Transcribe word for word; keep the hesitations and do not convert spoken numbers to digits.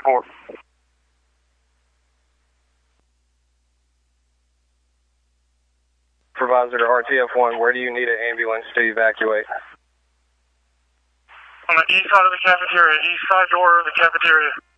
ten four. Supervisor to R T F one, where do you need an ambulance to evacuate? On the east side of the cafeteria, east side door of the cafeteria.